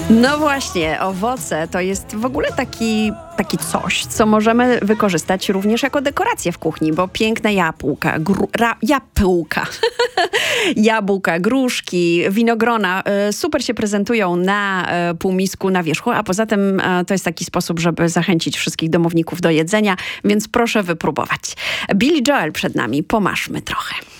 No właśnie, owoce to jest w ogóle taki coś, co możemy wykorzystać również jako dekorację w kuchni, bo piękne jabłka, gruszki, winogrona super się prezentują na półmisku na wierzchu, a poza tym to jest taki sposób, żeby zachęcić wszystkich domowników do jedzenia, więc proszę wypróbować. Billy Joel przed nami, pomaszmy trochę.